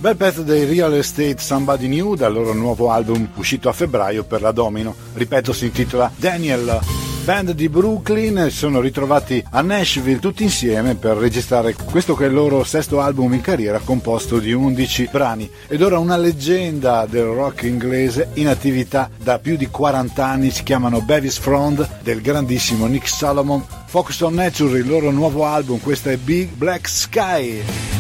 Bel pezzo dei Real Estate Somebody New dal loro nuovo album uscito a febbraio per la Domino, ripeto si intitola Daniel. Band di Brooklyn sono ritrovati a Nashville tutti insieme per registrare questo che è il loro sesto album in carriera composto di 11 brani ed ora una leggenda del rock inglese in attività da più di 40 anni, si chiamano Bevis Frond del grandissimo Nick Solomon. Focus on Nature, il loro nuovo album, questo è Big Black Sky.